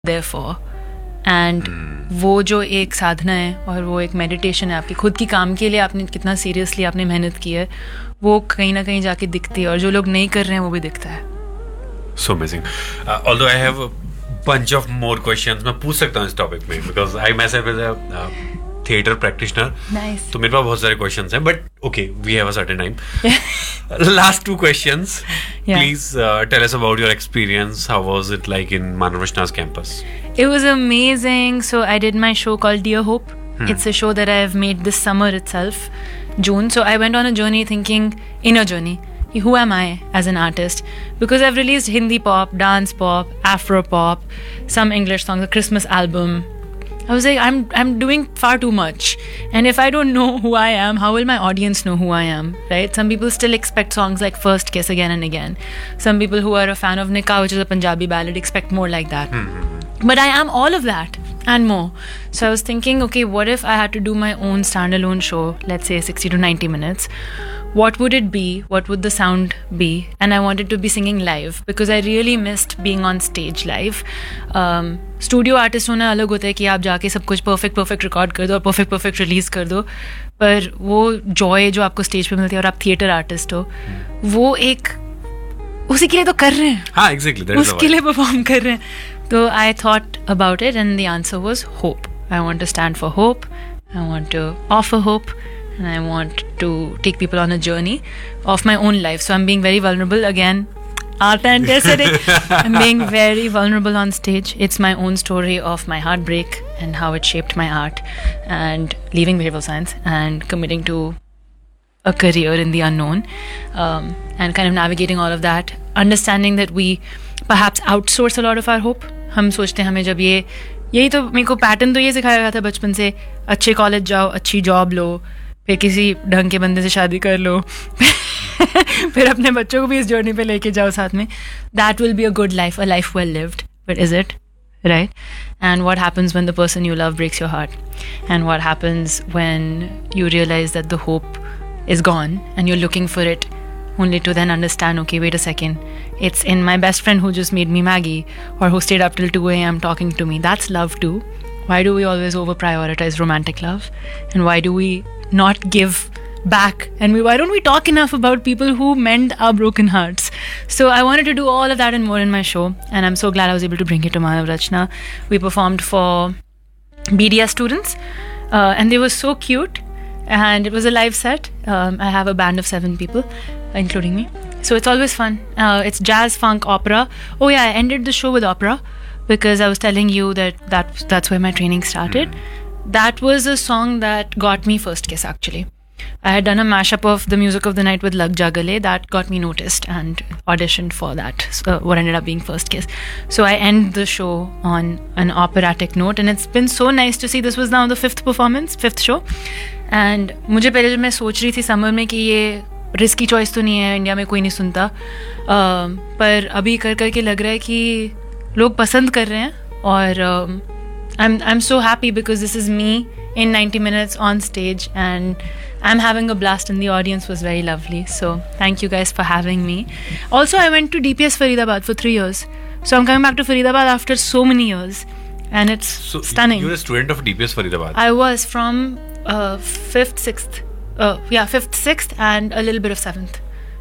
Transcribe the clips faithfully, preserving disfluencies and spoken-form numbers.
there for. And वो जो एक साधना है और वो एक मेडिटेशन है आपकी खुद की काम के लिए, आपने कितना सीरियसली आपने मेहनत की है, वो कहीं ना कहीं जाके दिखती है, और जो लोग नहीं कर रहे हैं वो भी दिखता है. So amazing. Uh, although I have a bunch of more questions, मैं पूछ सकता हूँ इस टॉपिक में, because I myself as a uh, theater practitioner. Nice. तो मेरे पास बहुत सारे questions हैं, but okay, we have a certain time. Last two questions. Yeah. Please uh, tell us about your experience. How was it like in Manav Rachna's campus? It was amazing. So I did my show called Dear Hope. Hmm. It's a show that I have made this summer itself, June. So I went on a journey thinking, inner journey. Who am I as an artist? Because I've released Hindi pop, dance pop, Afro pop, some English songs, a Christmas album. I was like, I'm I'm doing far too much. And if I don't know who I am, how will my audience know who I am, right? Some people still expect songs like First Kiss again and again. Some people who are a fan of Nikah, which is a Punjabi ballad, expect more like that. Mm-hmm. But I am all of that and more. So I was thinking, okay, what if I had to do my own standalone show, let's say sixty to ninety minutes? What would it be? What would the sound be? And I wanted to be singing live because I really missed being on stage live. Um, studio artist होना अलग होता है कि आप जाके सब कुछ perfect perfect record कर दो और perfect perfect release कर दो, पर वो joy जो आपको stage पे मिलती है और आप theater artist हो, वो एक उसी के लिए तो कर रहे हैं. हाँ, exactly. That is उसके लिए perform कर रहे हैं. So I thought about it and the answer was hope. I want to stand for hope. I want to offer hope. And I want to take people on a journey of my own life. So I'm being very vulnerable again. Art and aesthetic. I'm being very vulnerable on stage. It's my own story of my heartbreak and how it shaped my art, and leaving behavioral science and committing to a career in the unknown, um, and kind of navigating all of that. Understanding that we perhaps outsource a lot of our hope. हम सोचते हैं हमें जब ये यही तो मेरे को पैटर्न तो ये सिखाया गया था बचपन से, अच्छे कॉलेज जाओ, अच्छी जॉब लो, फिर किसी ढंग के बंदे से शादी कर लो, फिर अपने बच्चों को भी इस जर्नी पे लेके जाओ साथ में. That will be a good life, a life well lived. But is it right? And what happens when the person you love breaks your heart, and what happens when you realise that the hope is gone and you're looking for it, only to then understand, okay, wait a second, it's in my best friend who just made me Maggie or who stayed up till two a.m. talking to me. That's love too. Why do we always over prioritize romantic love, and why do we not give back, and we, why don't we talk enough about people who mend our broken hearts? So I wanted to do all of that and more in my show, and I'm so glad I was able to bring it to Manav Rachna. We performed for B D S students, uh, and they were so cute. And it was a live set. Um, I have a band of seven people, including me. So it's always fun. Uh, it's jazz, funk, opera. Oh yeah, I ended the show with opera because I was telling you that, that that's where my training started. Mm. That was a song that got me First Kiss, actually. I had done a mashup of the music of the night with Lag Ja Gale. That got me noticed and auditioned for that. So what ended up being First Kiss. So I end the show on an operatic note, and it's been so nice to see. This was now the fifth performance, fifth show. And मुझे पहले जब मैं सोच रही थी summer में कि ये रिस्की चॉइस तो नहीं है, इंडिया में कोई नहीं सुनता, uh, पर अभी कर कर के लग रहा है कि लोग पसंद कर रहे हैं, और I'm I'm so happy because this is me in ninety minutes on stage, and I'm having a blast, and the audience was very lovely. So thank you guys for having me. Also, I went to D P S Faridabad for three years. So I'm coming back to Faridabad after so many years, and it's so stunning. You were a student of D P S Faridabad? I was from uh, fifth, sixth. Uh, yeah, fifth, sixth, and a little bit of seventh.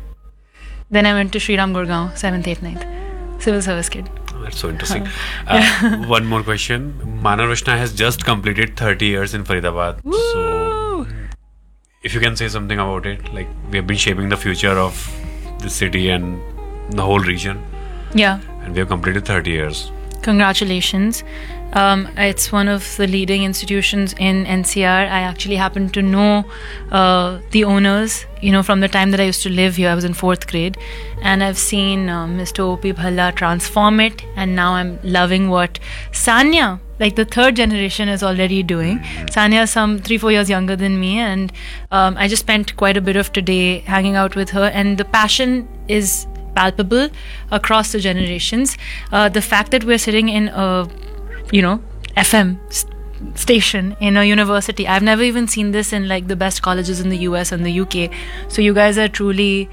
Then I went to Shri Ram Gurgaon, seventh, eighth, ninth. Civil service kid. That's so interesting. Uh, one more question. Manav Rachna has just completed thirty years in Faridabad. Woo! So, if you can say something about it, like we have been shaping the future of the city and the whole region. Yeah. And we have completed thirty years. Congratulations. Um, it's one of the leading institutions in N C R. I actually happen to know uh, the owners, you know, from the time that I used to live here. I was in fourth grade, and I've seen uh, Mister O P Bhalla transform it, and now I'm loving what Sanya, like the third generation, is already doing. Sanya is some three, four years younger than me, and um, I just spent quite a bit of today hanging out with her, and the passion is palpable across the generations. Uh, the fact that we're sitting in a, you know, F M st- station in a university. I've never even seen this in like the best colleges in the U S and the U K. So you guys are truly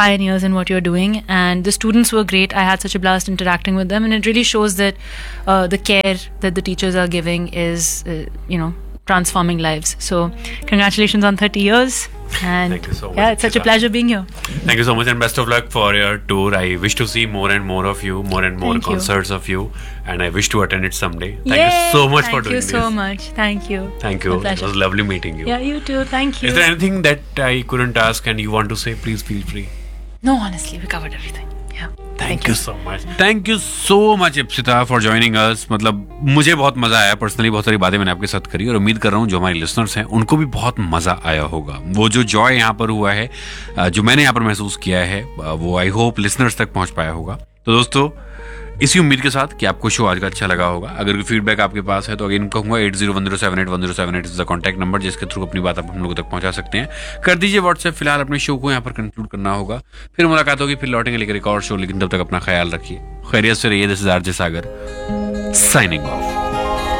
pioneers in what you're doing, and the students were great. I had such a blast interacting with them, and it really shows that uh, the care that the teachers are giving is, uh, you know, transforming lives. So, congratulations on thirty years. And thank you so much. Yeah, it's such a pleasure being here. Thank you so much, and best of luck for your tour. I wish to see more and more of you, more and more Thank you. concerts of you, and I wish to attend it someday. Thank Yay! you so much Thank for doing you this. so much. Thank you. Thank you. My It pleasure. was lovely meeting you. Yeah, you too. Thank you. Is there anything that I couldn't ask and you want to say? Please feel free. No, honestly, we covered everything. Yeah. Thank you so much. Thank you so much, Ipsita, for joining us. मतलब मुझे बहुत मजा आया personally. बहुत सारी बातें मैंने आपके साथ करी और उम्मीद कर रहा हूँ जो हमारे लिसनर्स हैं उनको भी बहुत मजा आया होगा. वो जो जॉय यहाँ पर हुआ है, जो मैंने यहाँ पर महसूस किया है, वो आई होप लिसनर्स तक पहुंच पाया होगा. तो दोस्तों, इसी उम्मीद के साथ कि आपको शो आज का अच्छा लगा होगा. अगर कोई फीडबैक आपके पास है तो अगेन कहूँगा eight zero one zero seven eight one zero seven eight is the contact number जिसके थ्रू अपनी बात आप हम लोगों तक पहुंचा सकते हैं. कर दीजिए व्हाट्सएप. फिलहाल अपने शो को यहाँ पर कंक्लूड करना होगा. फिर मुलाकात होगी, फिर लौटेंगे लेकर एक और शो. लेकिन तब तक अपना ख्याल रखिए. खैरियत से रहिए. This is RJ Sagar signing off.